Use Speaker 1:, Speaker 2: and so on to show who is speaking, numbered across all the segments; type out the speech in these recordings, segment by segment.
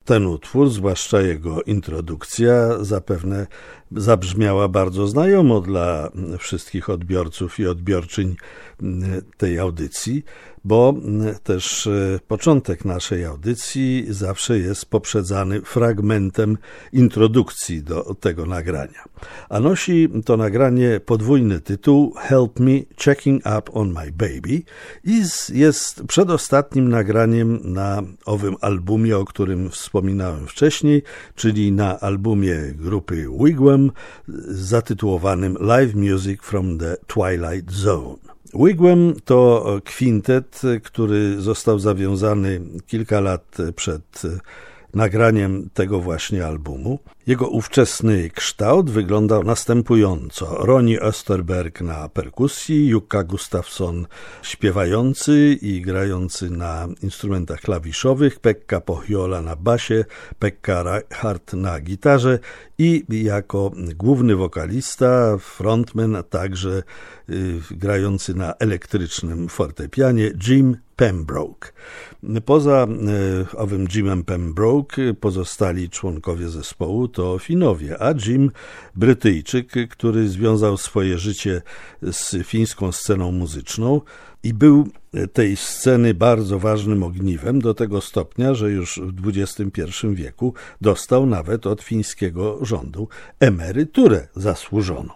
Speaker 1: Ten utwór, zwłaszcza jego introdukcja, zapewne zabrzmiała bardzo znajomo dla wszystkich odbiorców i odbiorczyń tej audycji, bo też początek naszej audycji zawsze jest poprzedzany fragmentem introdukcji do tego nagrania. A nosi to nagranie podwójny tytuł Help Me Checking Up on My Baby i jest przedostatnim nagraniem na owym albumie, o którym wspominałem wcześniej, czyli na albumie grupy Wigwam zatytułowanym Live Music from the Twilight Zone. Wigwam to kwintet, który został zawiązany kilka lat przed nagraniem tego właśnie albumu. Jego ówczesny kształt wyglądał następująco. Ronnie Österberg na perkusji, Jukka Gustafsson śpiewający i grający na instrumentach klawiszowych, Pekka Pohjola na basie, Pekka Reichhardt na gitarze i jako główny wokalista, frontman, a także grający na elektrycznym fortepianie Jim Pembroke. Poza owym Jimem Pembroke pozostali członkowie zespołu to Finowie, a Jim Brytyjczyk, który związał swoje życie z fińską sceną muzyczną i był tej sceny bardzo ważnym ogniwem do tego stopnia, że już w XXI wieku dostał nawet od fińskiego rządu emeryturę zasłużoną.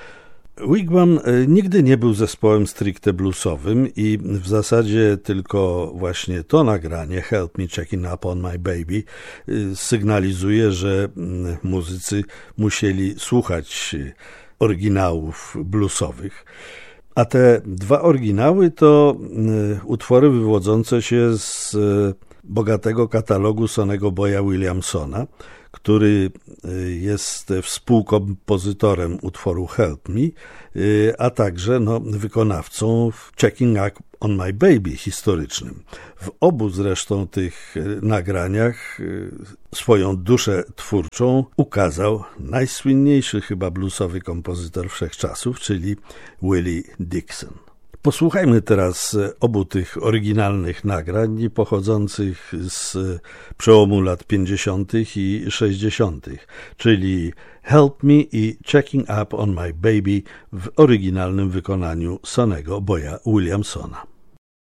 Speaker 1: Wigwam nigdy nie był zespołem stricte bluesowym i w zasadzie tylko właśnie to nagranie Help Me Checking Up on My Baby sygnalizuje, że muzycy musieli słuchać oryginałów bluesowych. A te dwa oryginały to utwory wywodzące się z bogatego katalogu Sonny'ego Boya Williamsona, który jest współkompozytorem utworu Help Me, a także wykonawcą w Checking Up on My Baby historycznym. W obu zresztą tych nagraniach swoją duszę twórczą ukazał najsłynniejszy chyba bluesowy kompozytor wszechczasów, czyli Willie Dixon. Posłuchajmy teraz obu tych oryginalnych nagrań pochodzących z przełomu lat 50. i 60., czyli Help Me i Checking Up on My Baby w oryginalnym wykonaniu Sonny'ego Boya Williamsona.